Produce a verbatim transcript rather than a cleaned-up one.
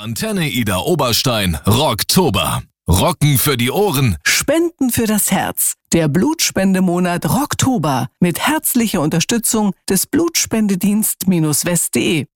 Antenne Ida Oberstein Rocktober. Rocken für die Ohren. Spenden für das Herz. Der Blutspendemonat Rocktober mit herzlicher Unterstützung des Blutspendedienst-west punkt de.